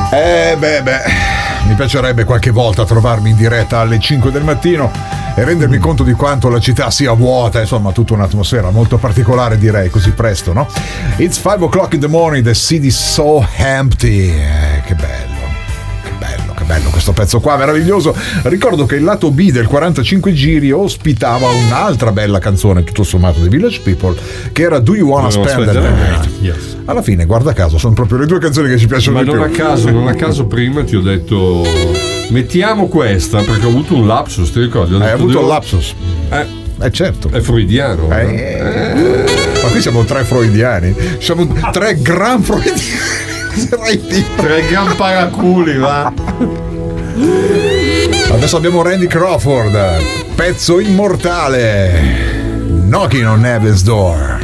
Mi piacerebbe qualche volta trovarmi in diretta alle 5 del mattino e rendermi conto di quanto la città sia vuota, insomma tutta un'atmosfera molto particolare, direi, così presto, no? It's 5 o'clock in the morning, the city's so empty. Che bello questo pezzo qua, meraviglioso. Ricordo che il lato B del 45 giri ospitava un'altra bella canzone, tutto sommato, di Village People, che era Do You Wanna Spend the Night? Yes. Alla fine, guarda caso, sono proprio le due canzoni che ci piacciono di più. Non a caso prima ti ho detto mettiamo questa, perché ho avuto un lapsus, ti ricordi? Hai avuto un lapsus? Certo. È freudiano. Ma qui siamo tre freudiani. Siamo tre gran freudiani. Tre gran paraculi, va. Adesso abbiamo Randy Crawford, pezzo immortale, Knocking on Heaven's Door.